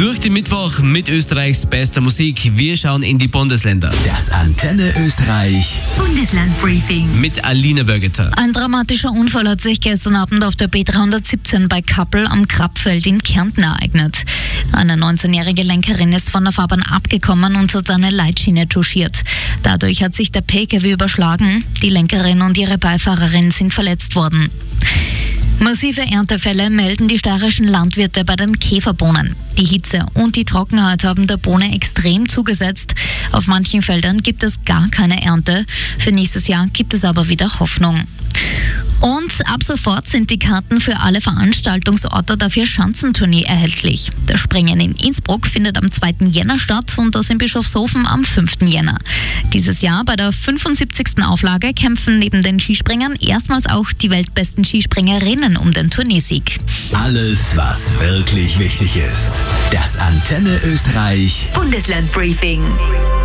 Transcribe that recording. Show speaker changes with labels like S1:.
S1: Durch den Mittwoch mit Österreichs bester Musik. Wir schauen in die Bundesländer.
S2: Das Antenne Österreich
S3: Bundesland-Briefing
S1: Mit Alina Börgeter.
S3: Ein dramatischer Unfall hat sich gestern Abend auf der B317 bei Kappel am Krapfeld in Kärnten ereignet. Eine 19-jährige Lenkerin ist von der Fahrbahn abgekommen und hat eine Leitschiene touchiert. Dadurch hat sich der Pkw überschlagen. Die Lenkerin und ihre Beifahrerin sind verletzt worden. Massive Erntefälle melden die steirischen Landwirte bei den Käferbohnen. Die Hitze und die Trockenheit haben der Bohne extrem zugesetzt. Auf manchen Feldern gibt es gar keine Ernte. Für nächstes Jahr gibt es aber wieder Hoffnung. Und ab sofort sind die Karten für alle Veranstaltungsorte der Vierschanzentournee erhältlich. Das Springen in Innsbruck findet am 2. Jänner statt und das in Bischofshofen am 5. Jänner. Dieses Jahr bei der 75. Auflage kämpfen neben den Skispringern erstmals auch die weltbesten Skispringerinnen um den Tourneesieg.
S2: Alles, was wirklich wichtig ist. Das Antenne Österreich
S4: Bundesland-Briefing.